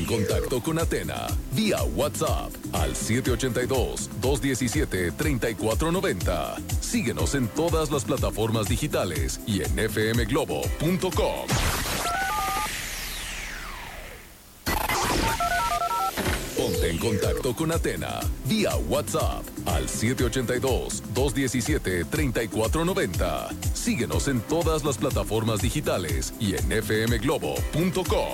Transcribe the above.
contacto con Atena vía WhatsApp al 782-217-3490. Síguenos en todas las plataformas digitales y en fmglobo.com. Ponte en contacto con Atena vía WhatsApp al 782-217-3490. Síguenos en todas las plataformas digitales y en fmglobo.com.